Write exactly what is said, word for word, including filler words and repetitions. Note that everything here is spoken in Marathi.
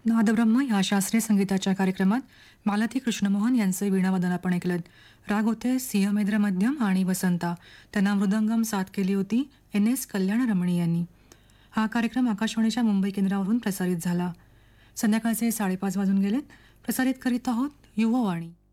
नादब्रह्म या शास्त्रीय संगीताच्या कार्यक्रमात मालती कृष्णमोहन यांचे वीणावादन आपण ऐकलं. राग होते सिंहमेद्र मध्यम आणि वसंता. त्यांना मृदंगम साथ केली होती एन एस कल्याण रमणी यांनी. हा कार्यक्रम आकाशवाणीच्या मुंबई केंद्रावरून प्रसारित झाला. संध्याकाळचे साडेपाच वाजून गेलेत. प्रसारित करीत आहोत युववाणी.